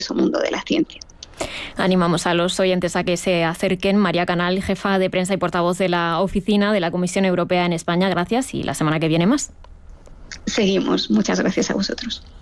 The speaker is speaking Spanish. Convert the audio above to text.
mundo de la ciencia. Animamos a los oyentes a que se acerquen. María Canal, jefa de prensa y portavoz de la oficina de la Comisión Europea en España, gracias, y la semana que viene más. Seguimos. Muchas gracias a vosotros.